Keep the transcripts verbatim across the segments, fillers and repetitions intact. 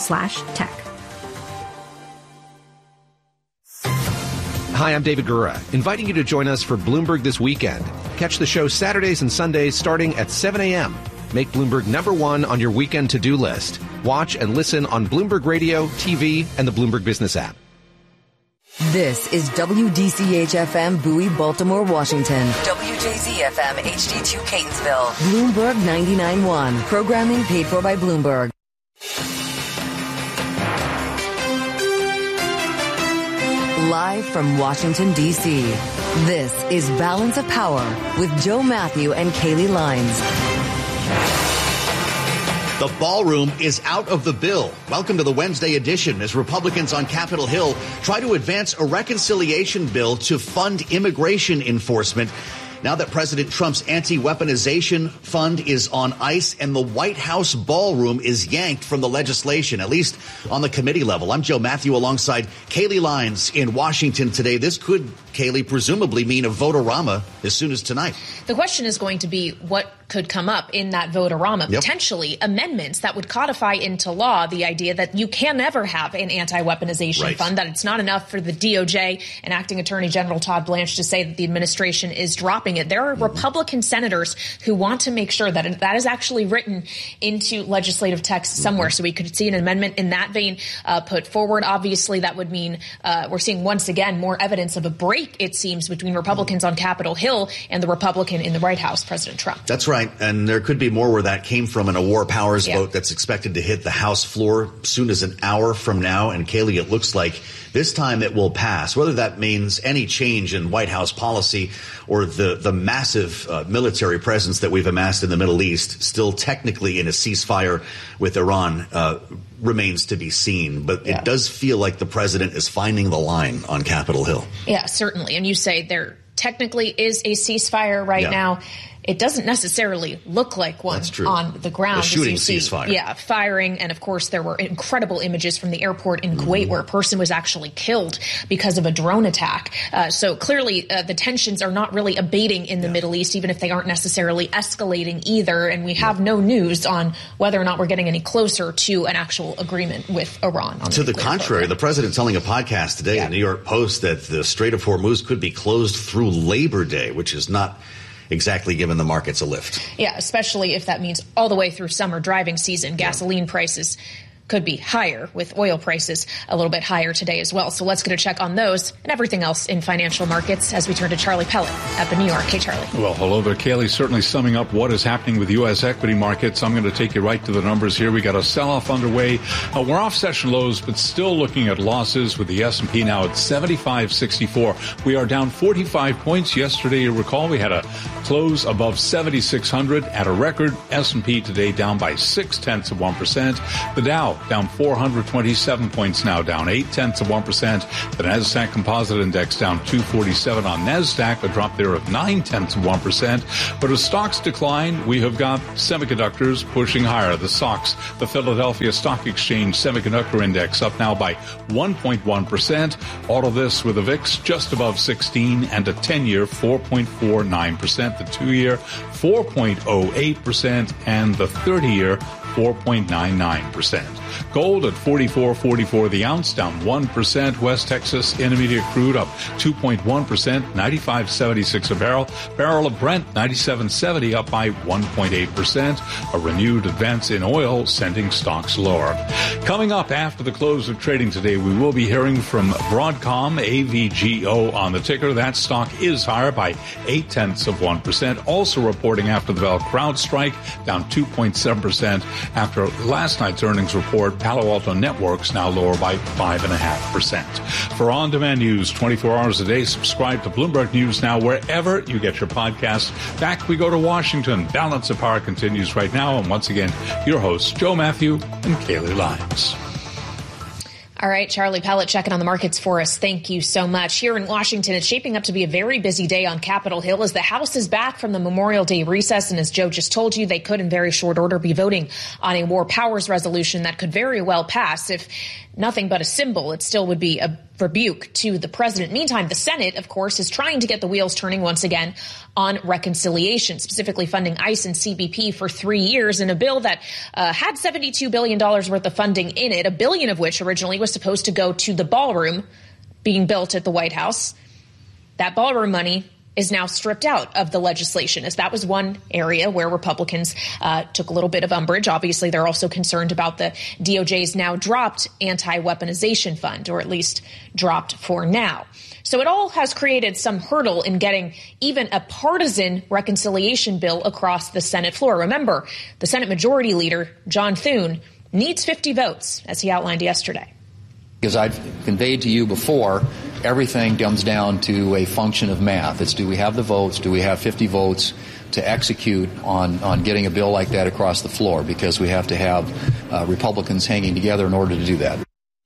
slash tech. Hi, I'm David Gura, inviting you to join us for Bloomberg This Weekend. Catch the show Saturdays and Sundays starting at seven a.m. Make Bloomberg number one on your weekend to-do list. Watch and listen on Bloomberg Radio, T V, and the Bloomberg Business app. This is W D C H F M Bowie, Baltimore, Washington. W J Z F M H D two Catonsville. Bloomberg ninety-nine point one. Programming paid for by Bloomberg. Live from Washington, D C, this is Balance of Power with Joe Matthew and Kaylee Lines. The ballroom is out of the bill. Welcome to the Wednesday edition as Republicans on Capitol Hill try to advance a reconciliation bill to fund immigration enforcement. Now that President Trump's anti-weaponization fund is on ice and the White House ballroom is yanked from the legislation, at least on the committee level. I'm Joe Matthew alongside Kaylee Lines in Washington today. This could, Kaylee, presumably mean a vote-a-rama as soon as tonight. The question is going to be what could come up in that vote-a-rama, yep. Potentially amendments that would codify into law the idea that you can never have an anti-weaponization right. fund, that it's not enough for the D O J and Acting Attorney General Todd Blanche to say that the administration is dropping it. There are mm-hmm. Republican senators who want to make sure that that is actually written into legislative text somewhere. Mm-hmm. So we could see an amendment in that vein uh, put forward. Obviously, that would mean uh, we're seeing once again more evidence of a break, it seems, between Republicans mm-hmm. on Capitol Hill and the Republican in the White House, President Trump. That's right. And there could be more where that came from in a war powers yeah. vote that's expected to hit the House floor soon as an hour from now. And Kaylee, it looks like this time it will pass, whether that means any change in White House policy or the, the massive uh, military presence that we've amassed in the Middle East, still technically in a ceasefire with Iran, uh, remains to be seen. But yeah. it does feel like the president is finding the line on Capitol Hill. Yeah, certainly. And you say there technically is a ceasefire right yeah. now. It doesn't necessarily look like one on the ground. A shooting as you see, ceasefire. Yeah, firing. And, of course, there were incredible images from the airport in Kuwait mm. where a person was actually killed because of a drone attack. Uh, so clearly uh, the tensions are not really abating in the yeah. Middle East, even if they aren't necessarily escalating either. And we have yeah. no news on whether or not we're getting any closer to an actual agreement with Iran. On to the, the contrary, program. The president telling a podcast today yeah. in the New York Post that the Strait of Hormuz could be closed through Labor Day, which is not exactly given the markets a lift. Yeah, especially if that means all the way through summer driving season. Gasoline yeah. prices could be higher, with oil prices a little bit higher today as well. So let's get a check on those and everything else in financial markets as we turn to Charlie Pellet at the New York. Hey, Charlie. Well, hello there, Kaylee. Certainly summing up what is happening with U S equity markets. I'm going to take you right to the numbers here. We got a sell-off underway. Uh, we're off session lows, but still looking at losses with the S and P now at seventy-five sixty-four. We are down forty-five points. Yesterday, you recall, we had a close above seventy-six hundred at a record. S and P today down by six tenths of one percent. The Dow down four hundred twenty-seven points now, down eight tenths of one percent. The Nasdaq Composite Index down two forty-seven on Nasdaq, a drop there of nine tenths of one percent. But as stocks decline, we have got semiconductors pushing higher. The S O X, the Philadelphia Stock Exchange Semiconductor Index, up now by one point one percent. All of this with a V I X just above sixteen and a ten-year four point four nine percent. The two-year four point oh eight percent and the thirty-year four point nine nine percent. Gold at forty-four forty-four the ounce, down one percent. West Texas Intermediate crude up two point one percent, ninety-five seventy-six a barrel. Barrel of Brent, ninety-seven seventy, up by one point eight percent. A renewed advance in oil sending stocks lower. Coming up after the close of trading today, we will be hearing from Broadcom, A V G O on the ticker. That stock is higher by eight tenths of one percent. Also reporting after the bell, CrowdStrike down two point seven percent. After last night's earnings report, Palo Alto Networks now lower by five point five percent. For on-demand news twenty-four hours a day, subscribe to Bloomberg News Now wherever you get your podcasts. Back we go to Washington. Balance of Power continues right now. And once again, your hosts, Joe Matthew and Kaylee Lines. All right, Charlie Pellet checking on the markets for us. Thank you so much. Here in Washington, it's shaping up to be a very busy day on Capitol Hill as the House is back from the Memorial Day recess. And as Joe just told you, they could in very short order be voting on a war powers resolution that could very well pass. If nothing but a symbol, it still would be a rebuke to the president. Meantime, the Senate, of course, is trying to get the wheels turning once again on reconciliation, specifically funding ICE and C B P for three years in a bill that uh, had seventy-two billion dollars worth of funding in it, a billion of which originally was supposed to go to the ballroom being built at the White House. That ballroom money is now stripped out of the legislation, as that was one area where Republicans uh, took a little bit of umbrage. Obviously, they're also concerned about the D O J's now dropped anti-weaponization fund, or at least dropped for now. So it all has created some hurdle in getting even a partisan reconciliation bill across the Senate floor. Remember, the Senate Majority Leader, John Thune, needs fifty votes, as he outlined yesterday. As I've conveyed to you before, everything comes down to a function of math. It's do we have the votes? Do we have fifty votes to execute on, on getting a bill like that across the floor? Because we have to have uh, Republicans hanging together in order to do that.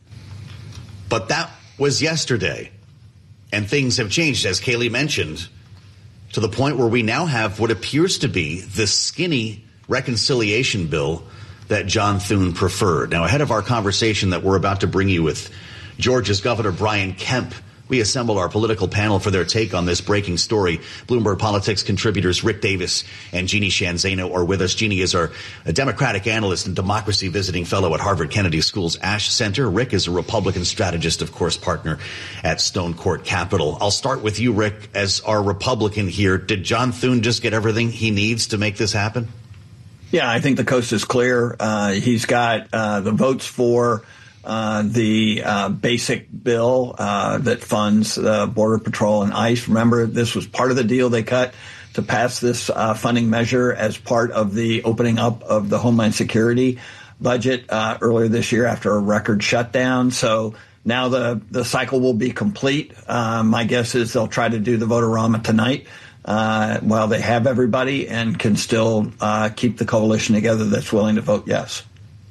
But that was yesterday, and things have changed, as Kayleigh mentioned, to the point where we now have what appears to be the skinny reconciliation bill that John Thune preferred. Now, ahead of our conversation that we're about to bring you with Georgia's Governor Brian Kemp, we assembled our political panel for their take on this breaking story. Bloomberg Politics contributors Rick Davis and Jeannie Sheehan Zaino are with us. Jeannie is our a Democratic analyst and democracy visiting fellow at Harvard Kennedy School's Ash Center. Rick is a Republican strategist, of course, partner at Stone Court Capital. I'll start with you, Rick, as our Republican here. Did John Thune just get everything he needs to make this happen? Yeah, I think the coast is clear. Uh, he's got uh, the votes for uh, the uh, basic bill uh, that funds uh, Border Patrol and ICE. Remember, this was part of the deal they cut to pass this uh, funding measure as part of the opening up of the Homeland Security budget uh, earlier this year after a record shutdown. So now the, the cycle will be complete. Uh, my guess is they'll try to do the vote-a-rama tonight. Uh, while they have everybody and can still uh, keep the coalition together that's willing to vote yes.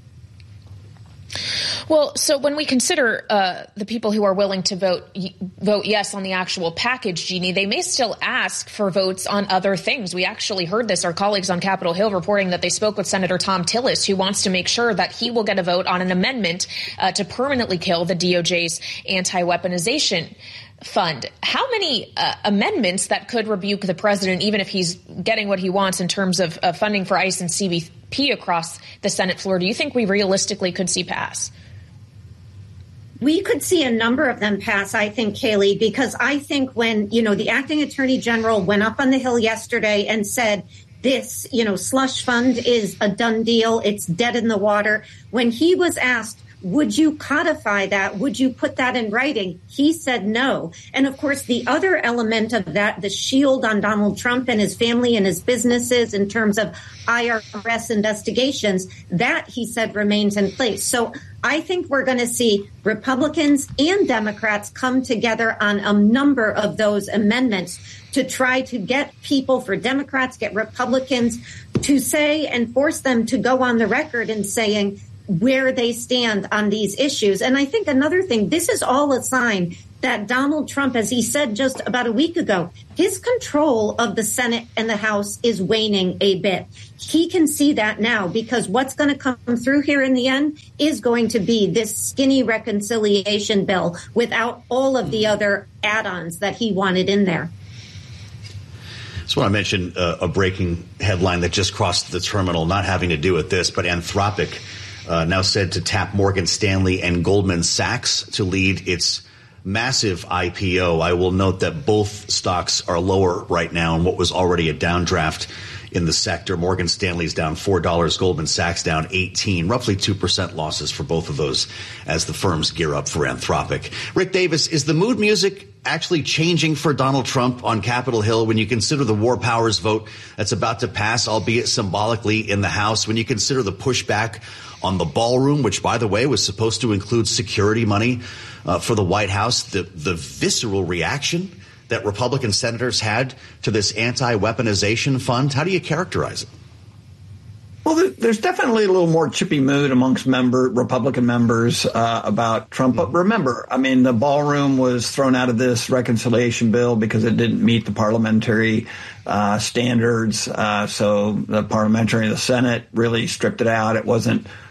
Well, so when we consider uh, the people who are willing to vote vote yes on the actual package, Jeannie, they may still ask for votes on other things. We actually heard this. Our colleagues on Capitol Hill reporting that they spoke with Senator Thom Tillis, who wants to make sure that he will get a vote on an amendment uh, to permanently kill the D O J's anti-weaponization fund. How many uh, amendments that could rebuke the president, even if he's getting what he wants in terms of uh, funding for ICE and C B P across the Senate floor, do you think we realistically could see pass? We could see a number of them pass, I think, Kayleigh, because I think when, you know, the acting attorney general went up on the Hill yesterday and said this, you know, slush fund is a done deal, it's dead in the water. When he was asked, would you codify that? Would you put that in writing? He said no. And of course, the other element of that, the shield on Donald Trump and his family and his businesses in terms of I R S investigations, that, he said, remains in place. So I think we're going to see Republicans and Democrats come together on a number of those amendments to try to get people, for Democrats, get Republicans to say and force them to go on the record in saying where they stand on these issues. And I think another thing, this is all a sign that Donald Trump, as he said just about a week ago, his control of the Senate and the House is waning a bit. He can see that now, because what's going to come through here in the end is going to be this skinny reconciliation bill without all of the other add-ons that he wanted in there. Just want to mention uh, a breaking headline that just crossed the terminal, not having to do with this, but Anthropic Uh, now said to tap Morgan Stanley and Goldman Sachs to lead its massive I P O. I will note that both stocks are lower right now in what was already a downdraft in the sector. Morgan Stanley's down four dollars, Goldman Sachs down eighteen, roughly two percent losses for both of those as the firms gear up for Anthropic. Rick Davis, is the mood music actually changing for Donald Trump on Capitol Hill when you consider the war powers vote that's about to pass, albeit symbolically, in the House, when you consider the pushback on the ballroom, which, by the way, was supposed to include security money uh, for the White House, the, the visceral reaction that Republican senators had to this anti-weaponization fund? How do you characterize it? Well, there's definitely a little more chippy mood amongst member Republican members uh, about Trump. But remember, I mean, the ballroom was thrown out of this reconciliation bill because it didn't meet the parliamentary uh, standards. Uh, so the parliamentary, the Senate really stripped it out. It wasn't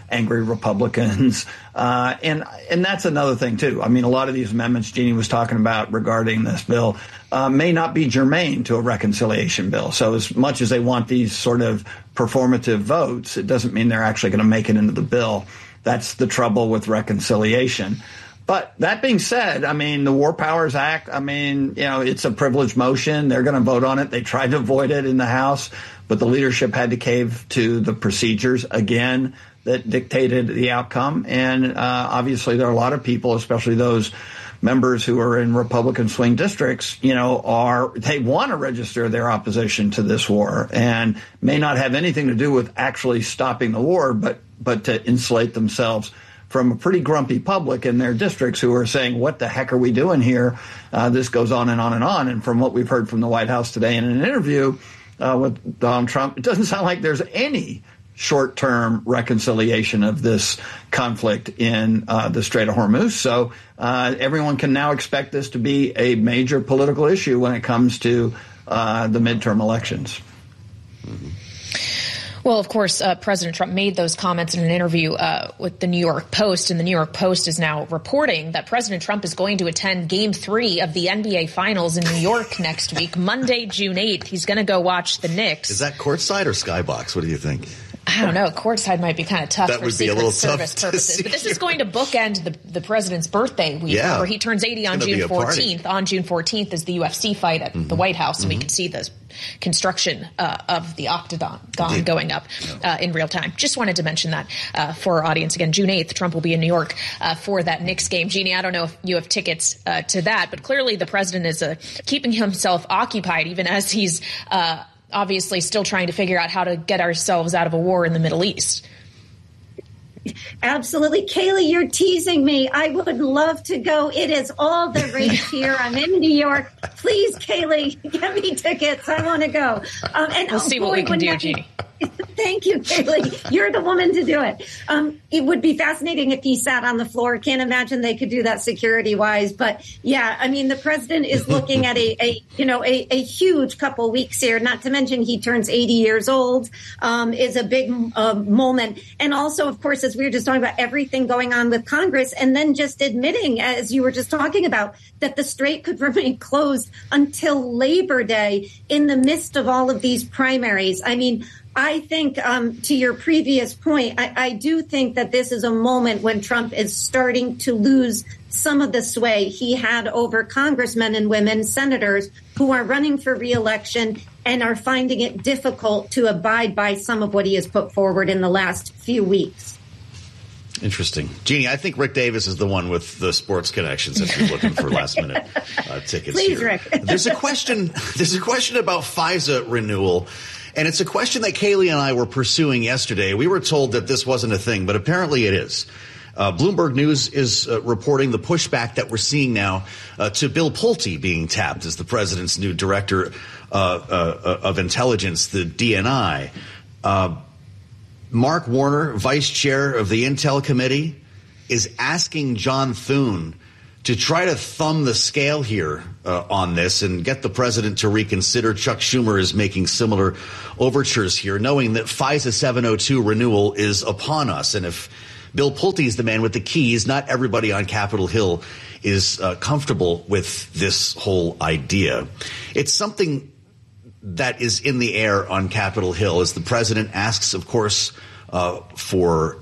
angry Republicans. Uh, and and that's another thing, too. I mean, a lot of these amendments Jeannie was talking about regarding this bill uh, may not be germane to a reconciliation bill. So as much as they want these sort of performative votes, it doesn't mean they're actually going to make it into the bill. That's the trouble with reconciliation. But that being said, I mean, the War Powers Act, I mean, you know, it's a privileged motion. They're going to vote on it. They tried to avoid it in the House, but the leadership had to cave to the procedures again that dictated the outcome. And uh, obviously there are a lot of people, especially those members who are in Republican swing districts, you know, are they want to register their opposition to this war and may not have anything to do with actually stopping the war, but but to insulate themselves from a pretty grumpy public in their districts who are saying, what the heck are we doing here? Uh, this goes on and on and on. And from what we've heard from the White House today in an interview uh, with Donald Trump, it doesn't sound like there's any short-term reconciliation of this conflict in uh, the Strait of Hormuz. So uh, everyone can now expect this to be a major political issue when it comes to uh, the midterm elections. Mm-hmm. Well, of course, uh, President Trump made those comments in an interview uh, with the New York Post, and the New York Post is now reporting that President Trump is going to attend Game three of the N B A Finals in New York next week, Monday, June eighth. He's going to go watch the Knicks. Is that courtside or skybox? What do you think? I don't know. Courtside might be kind of tough that for would Secret be a little Service tough purposes. But this is going to bookend the, the president's birthday week, yeah. where he turns eighty on June fourteenth. On June fourteenth is the U F C fight at mm-hmm. the White House, and mm-hmm. we can see the construction uh, of the octagon yeah. going up uh, in real time. Just wanted to mention that uh, for our audience. Again, June eighth, Trump will be in New York uh, for that Knicks game. Jeannie, I don't know if you have tickets uh, to that, but clearly the president is uh, keeping himself occupied, even as he's uh, obviously still trying to figure out how to get ourselves out of a war in the Middle East. Absolutely. Kayleigh, you're teasing me. I would love to go. It is all the rage here. I'm in New York. Please, Kayleigh, get me tickets. I want to go. Um, and we'll see boy, what we can do, that, Jeannie. Thank you, Kayleigh. You're the woman to do it. Um, it would be fascinating if he sat on the floor. Can't imagine they could do that security-wise. But, yeah, I mean, the president is looking at a, a you know, a, a huge couple weeks here, not to mention he turns eighty years old, um, is a big uh, moment. And also, of course, as we were just talking about everything going on with Congress, and then just admitting, as you were just talking about, that the Strait could remain closed until Labor Day in the midst of all of these primaries. I mean, I think, um, to your previous point, I, I do think that this is a moment when Trump is starting to lose some of the sway he had over congressmen and women, senators who are running for re-election and are finding it difficult to abide by some of what he has put forward in the last few weeks. Interesting. Jeannie, I think Rick Davis is the one with the sports connections if you're looking for last minute uh, tickets. Please, here. Rick. There's a question. There's a question about FISA renewal. And it's a question that Kayleigh and I were pursuing yesterday. We were told that this wasn't a thing, but apparently it is. Uh, Bloomberg News is uh, reporting the pushback that we're seeing now uh, to Bill Pulte being tapped as the president's new director uh, uh, of intelligence, the D N I. Uh, Mark Warner, vice chair of the Intel Committee, is asking John Thune to try to thumb the scale here uh, on this and get the president to reconsider. Chuck Schumer is making similar overtures here, knowing that FISA seven oh two renewal is upon us. And if Bill Pulte is the man with the keys, not everybody on Capitol Hill is uh, comfortable with this whole idea. It's something that is in the air on Capitol Hill as the president asks, of course, uh, for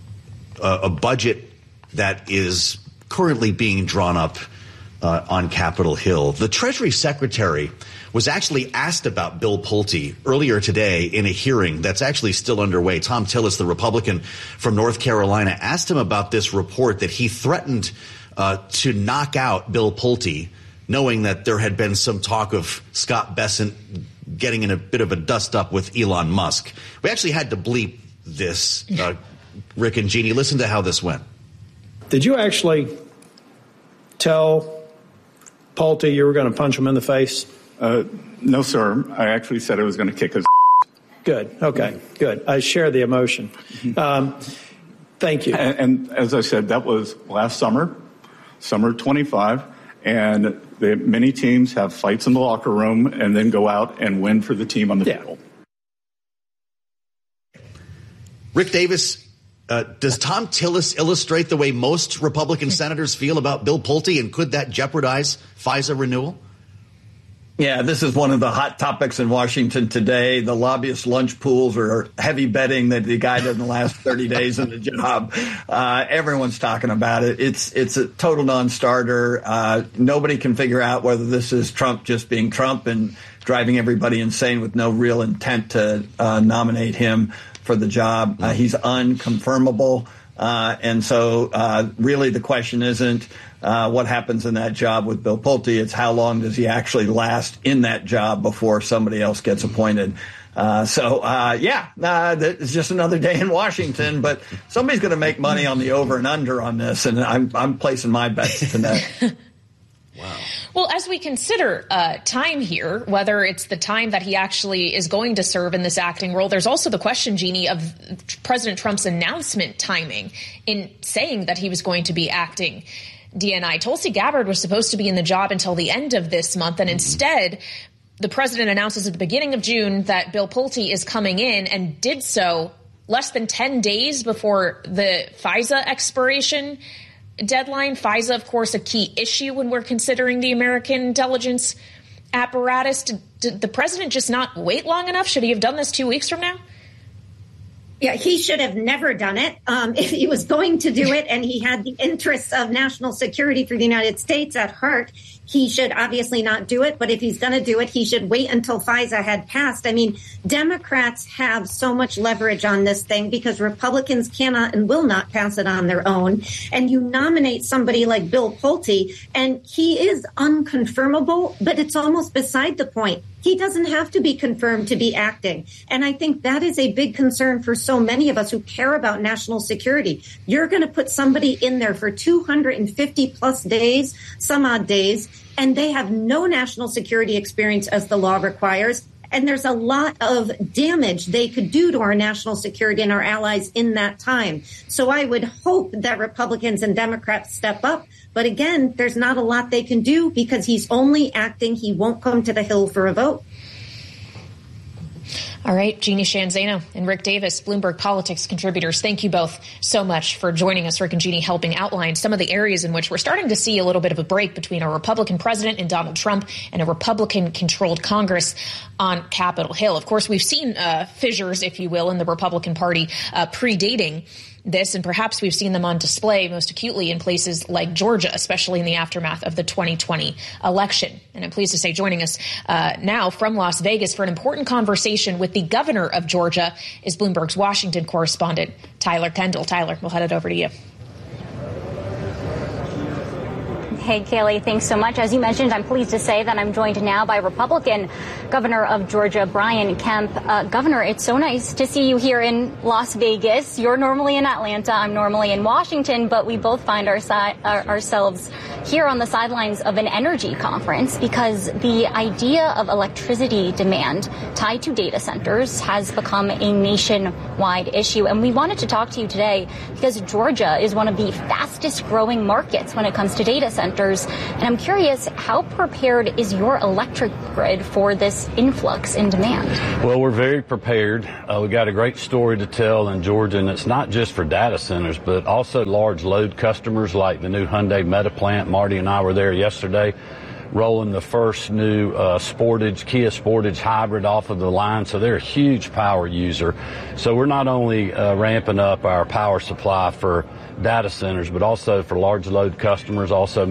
uh, a budget that is currently being drawn up uh, on Capitol Hill. The Treasury Secretary was actually asked about Bill Pulte earlier today in a hearing that's actually still underway. Tom Tillis, the Republican from North Carolina, asked him about this report that he threatened uh, to knock out Bill Pulte, knowing that there had been some talk of Scott Bessent getting in a bit of a dust-up with Elon Musk. We actually had to bleep this, uh, Rick and Jeannie. Listen to how this went. Did you actually tell Pulte you were going to punch him in the face? Uh, no, sir. I actually said I was going to kick his Good. Okay. Good. I share the emotion. Um, thank you. And, and as I said, that was last summer, summer twenty-five, and the, many teams have fights in the locker room and then go out and win for the team on the yeah. field. Rick Davis Uh, does Thom Tillis illustrate the way most Republican senators feel about Bill Pulte, and could that jeopardize FISA renewal? Yeah, this is one of the hot topics in Washington today. The lobbyist lunch pools are heavy betting that the guy doesn't last thirty days in the job. Uh, everyone's talking about it. It's it's a total non-starter. Uh, nobody can figure out whether this is Trump just being Trump and driving everybody insane with no real intent to uh, nominate him for the job. Uh, he's unconfirmable. Uh, and so uh, really the question isn't uh, what happens in that job with Bill Pulte. It's how long does he actually last in that job before somebody else gets appointed. Uh, so, uh, yeah, uh, it's just another day in Washington. But somebody's going to make money on the over and under on this. And I'm, I'm placing my bets tonight. Wow. Well, as we consider uh, time here, whether it's the time that he actually is going to serve in this acting role, there's also the question, Jeannie, of President Trump's announcement timing in saying that he was going to be acting D N I. Tulsi Gabbard was supposed to be in the job until the end of this month, and instead the president announces at the beginning of June that Bill Pulte is coming in, and did so less than ten days before the FISA expiration deadline. FISA, of course, a key issue when we're considering the American intelligence apparatus. Did, did the president just not wait long enough? Should he have done this two weeks from now? Yeah, he should have never done it. Um, if he was going to do it and he had the interests of national security for the United States at heart, he should obviously not do it. But if he's going to do it, he should wait until FISA had passed. I mean, Democrats have so much leverage on this thing because Republicans cannot and will not pass it on their own. And you nominate somebody like Bill Pulte, and he is unconfirmable, but it's almost beside the point. He doesn't have to be confirmed to be acting. And I think that is a big concern for so many of us who care about national security. You're going to put somebody in there for two hundred fifty plus days, some odd days, and they have no national security experience as the law requires. And there's a lot of damage they could do to our national security and our allies in that time. So I would hope that Republicans and Democrats step up. But again, there's not a lot they can do because he's only acting. He won't come to the Hill for a vote. All right, Jeannie Sheehan Zaino and Rick Davis, Bloomberg Politics contributors, thank you both so much for joining us. Rick and Jeannie helping outline some of the areas in which we're starting to see a little bit of a break between a Republican president and Donald Trump and a Republican-controlled Congress on Capitol Hill. Of course, we've seen uh, fissures, if you will, in the Republican Party uh, predating this, and perhaps we've seen them on display most acutely in places like Georgia, especially in the aftermath of the twenty twenty election. And I'm pleased to say joining us uh, now from Las Vegas for an important conversation with the governor of Georgia is Bloomberg's Washington correspondent, Tyler Kendall. Tyler, we'll head it over to you. Hey, Kaylee, thanks so much. As you mentioned, I'm pleased to say that I'm joined now by Republican Governor of Georgia, Brian Kemp. Uh, Governor, it's so nice to see you here in Las Vegas. You're normally in Atlanta. I'm normally in Washington, but we both find our si- our, ourselves here on the sidelines of an energy conference because the idea of electricity demand tied to data centers has become a nationwide issue. And we wanted to talk to you today because Georgia is one of the fastest growing markets when it comes to data centers. And I'm curious, how prepared is your electric grid for this influx in demand? Well, we're very prepared. Uh, we got a great story to tell in Georgia, and it's not just for data centers, but also large load customers like the new Hyundai Meta plant. Marty and I were there yesterday, rolling the first new uh, Sportage, Kia Sportage hybrid off of the line. So they're a huge power user. So we're not only uh, ramping up our power supply for data centers, but also for large load customers, also